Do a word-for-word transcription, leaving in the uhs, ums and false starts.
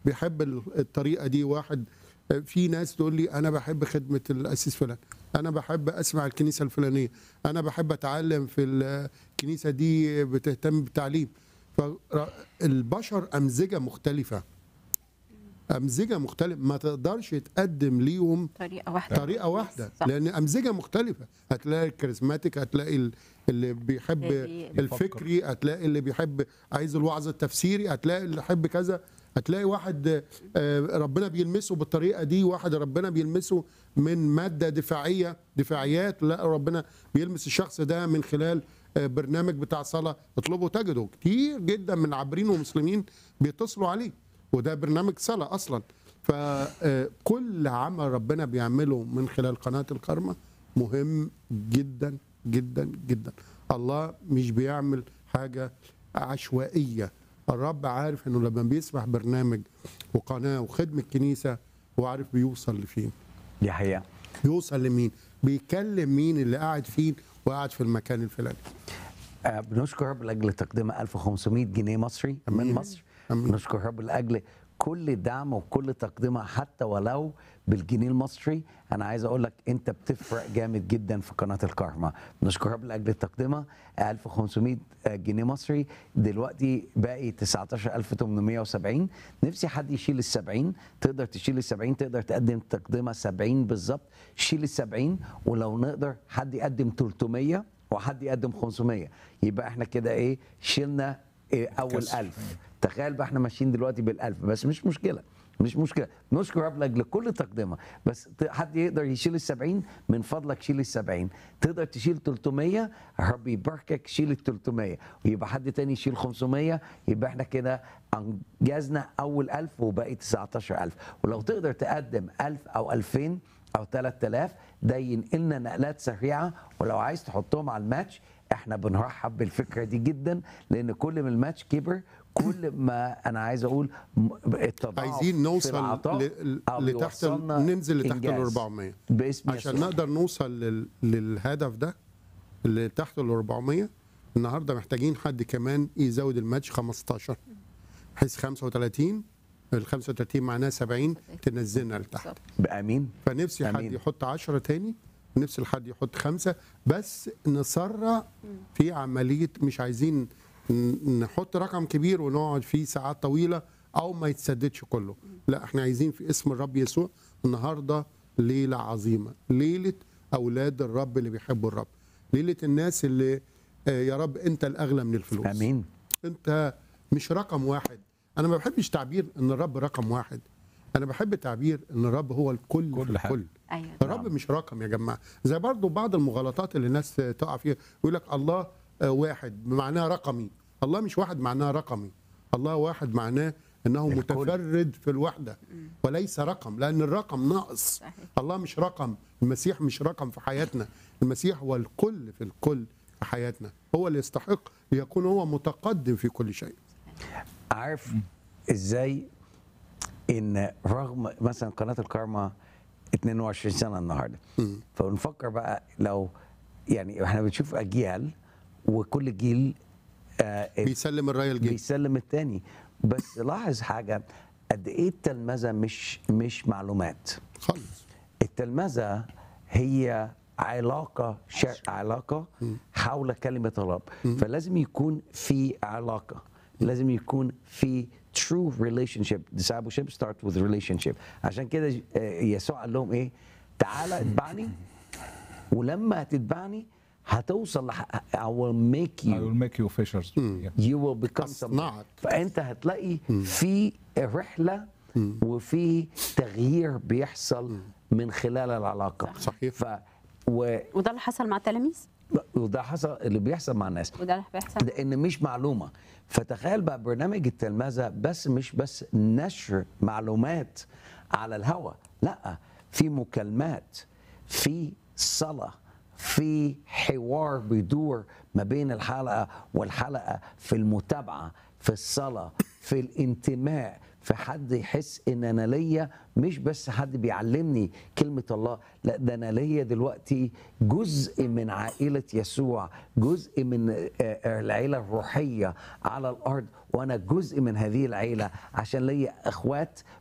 بيحب الطريقه دي، واحد في ناس تقول لي انا بحب خدمه الاسيس فلان، انا بحب اسمع الكنيسه الفلانيه، انا بحب اتعلم في الكنيسه دي بتهتم بالتعليم. فالبشر امزجه مختلفه، امزجه مختلفه، ما تقدرش تقدم ليهم طريقه واحده طريقه واحده صح. لان امزجه مختلفه. هتلاقي الكاريزماتيك، هتلاقي اللي بيحب اللي الفكري، هتلاقي اللي بيحب عايز الوعظ التفسيري، هتلاقي اللي يحب كذا، هتلاقي واحد ربنا بيلمسه بالطريقه دي، واحد ربنا بيلمسه من ماده دفاعيه دفاعيات، لا ربنا بيلمس الشخص ده من خلال برنامج بتاع صلاه اطلبوا تجدوا. كتير جدا من العابرين والمسلمين بيتصلوا عليه، وده برنامج صلاه اصلا. فكل عمل ربنا بيعمله من خلال قناه الكارما مهم جدا جدا جدا. الله مش بيعمل حاجه عشوائيه. الرب عارف انه لما بيسمح برنامج وقناه وخدمه كنيسه هو عارف بيوصل لفين. دي حقيقه. بيوصل لمين، بيكلم مين اللي قاعد فين وقاعد في المكان الفلاني. آه بنشكر رب لاجل تقديم ألف وخمسمائة جنيه مصري أمين. من مصر. أمين. بنشكر رب لاجل كل دعم وكل تقدمه حتى ولو بالجنيه المصري. انا عايز اقول لك انت بتفرق جامد جدا في قناه الكارما. بنشكر رب لاجل التقدمه ألف وخمسمائة جنيه مصري، دلوقتي باقي تسعة عشر ألف وثمانمائة وسبعين. نفسي حد يشيل ال سبعين، تقدر تشيل ال سبعين، تقدر تقدم تقدمه سبعين بالظبط، شيل ال سبعين. ولو نقدر حد يقدم ثلاثمائة وحد يقدم خمسمائة، يبقى احنا كده ايه شلنا إيه اول كسر. ألف. تخيل بقى احنا ماشيين دلوقتي بالألف، بس مش مشكله مش مشكله. نشكر رب لاجل كل تقدمه، بس حد يقدر يشيل السبعين من فضلك شيل السبعين. تقدر تشيل ثلاثمائة رب يباركك شيل ال ثلاثمائة، ويبقى حد تاني يشيل خمسمائة، يبقى احنا كده انجزنا اول ألف وباقي تسعة عشر ألف. ولو تقدر تقدم ألف او ألفين او ثلاثة آلاف ده ينقلنا نقلات سريعه. ولو عايز تحطهم على الماتش احنا بنرحب بالفكره دي جدا، لان كل ما الماتش كبر كل ما انا عايز اقول التضاعف عايزين نوصل في العطاء ل- أو لتحت يوصلنا ننزل لتحت ال إنجاز أربعمائة باسم عشان يسوع. نقدر نوصل لل- للهدف ده اللي تحت ال أربعمائة. النهارده محتاجين حد كمان يزود الماتش خمستاشر بحيث خمسة وثلاثين، ال خمسة وثلاثين معناه سبعين تنزلنا لتحت. امين. فنفسي حد أمين. يحط عشرة تاني، نفسي حد يحط خمسة، بس نسرع في عملية. مش عايزين ن- نحط رقم كبير ونقعد فيه ساعات طويلة أو ما يتسددش كله. لا احنا عايزين في اسم الرب يسوع النهاردة ليلة عظيمة، ليلة أولاد الرب اللي بيحبوا الرب، ليلة الناس اللي آه، يا رب أنت الأغلى من الفلوس. امين. انت مش رقم واحد. انا ما بحبش تعبير ان الرب رقم واحد، انا بحب تعبير ان الرب هو الكل كل في حاجة. الكل. ايوه الرب مش رقم يا جماعه. زي برضو بعض المغالطات اللي الناس تقع فيها، يقول لك الله آه، واحد معناه رقمي. الله مش واحد معناه رقمي، الله واحد معناه انه الكل. متفرد في الوحده وليس رقم، لان الرقم ناقص. صحيح. الله مش رقم، المسيح مش رقم في حياتنا، المسيح هو الكل في الكل في حياتنا، هو اللي يستحق ليكون هو متقدم في كل شيء. عارف ازاي ان رغم مثلا قناه الكارما اثنين وعشرين سنه النهارده، فبنفكر بقى لو يعني احنا بنشوف اجيال وكل جيل آه بيسلم الرايه الجديد. بيسلم التاني. بس لاحظ حاجه، قد ايه التلمذه مش مش معلومات خالص. التلمذه هي علاقه شر... علاقه حول كلمه الرب. فلازم يكون في علاقه، لازم يكون في true relationship. discipleship start with relationship. عشان كده آه، يسوع قال لهم ايه؟ تعالى اتبعني، ولما هتتبعني هتوصل لح... I will make I will you make you fishers. Yeah. you will become something. أصنعك. فانت هتلاقي في رحله وفي تغيير بيحصل من خلال العلاقه. صحيح. ف و... وده اللي حصل مع التلاميذ، وده حصل اللي بيحصل مع الناس، وده اللي بيحصل. لان مش معلومه. فتخيل بقى برنامج التلمذه بس مش بس نشر معلومات على الهواء، لا، في مكالمات، في صلاه، في حوار بيدور ما بين الحلقه والحلقه، في المتابعه، في الصلاه، في الانتماء، في حد يحس ان انا ليا مش بس حد بيعلمني كلمه الله، لا ده انا ليا دلوقتي جزء من عائله يسوع، جزء من آه، آه، العيله الروحيه على الارض، وانا جزء من هذه العيله عشان ليا اخوات